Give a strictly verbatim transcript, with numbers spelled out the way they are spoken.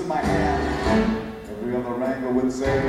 in my hand. Every other wrangler would say,